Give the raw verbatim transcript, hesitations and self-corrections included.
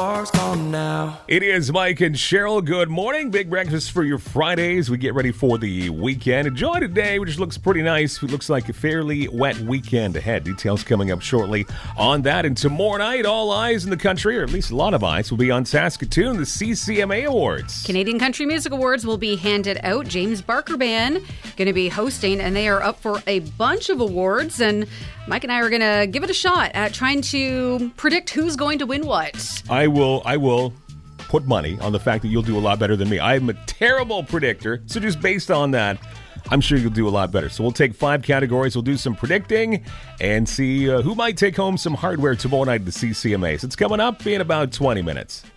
sparks gone now. It is Mike and Cheryl. Good morning. Big breakfast for your Fridays. We get ready for the weekend. Enjoy today, which looks pretty nice. It looks like a fairly wet weekend ahead. Details coming up shortly on that. And tomorrow night, all eyes in the country, or at least a lot of eyes, will be on Saskatoon, the C C M A Awards. Canadian Country Music Awards will be handed out. James Barker Band going to be hosting, and they are up for a bunch of awards. And Mike and I are going to give it a shot at trying to predict who's going to win what. I will, I will put money on the fact that you'll do a lot better than me. I'm a terrible predictor, so just based on that, I'm sure you'll do a lot better. So we'll take five categories, we'll do some predicting, and see uh, who might take home some hardware tomorrow night at the C C M A. So it's coming up in about twenty minutes.